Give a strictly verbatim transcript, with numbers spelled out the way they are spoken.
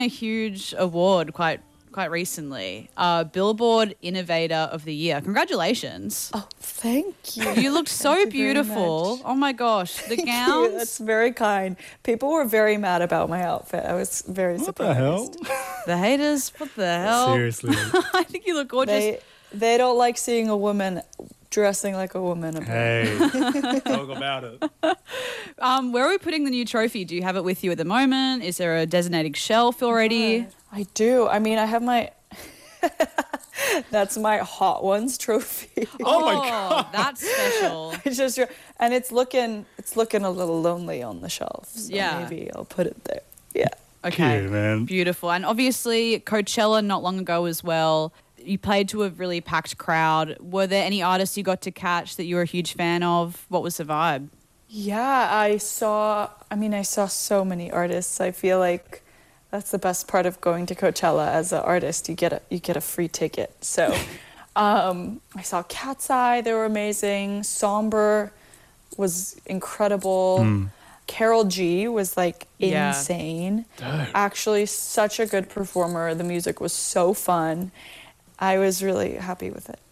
a huge award quite quite recently. Uh, Billboard Innovator of the Year. Congratulations. Oh, thank you. You looked so you beautiful. Oh my gosh. The Thank gowns. you. That's very kind. People were very mad about my outfit. I was very What surprised. the hell? The haters. What the hell? Seriously. I think you look gorgeous. They, they don't like seeing a woman dressing like a woman. Hey, talk about it. Um, where are we putting the new trophy? Do you have it with you at the moment? Is there a designated shelf already? I do. I mean, I have my... That's my Hot Ones trophy. Oh my God. That's special. It's just, and it's looking, it's looking a little lonely on the shelf. So Yeah. maybe I'll put it there. Yeah. Okay. Cute, man. Beautiful. And obviously Coachella not long ago as well. You played to a really packed crowd. Were there any artists you got to catch that you were a huge fan of? What was the vibe? Yeah, I saw, I mean, I saw so many artists. I feel like that's the best part of going to Coachella as an artist. You get a, you get a free ticket. So um, I saw Cat's Eye. They were amazing. Somber was incredible. Mm. Carol G was like Yeah. insane. Dope. Actually, such a good performer. The music was so fun. I was really happy with it.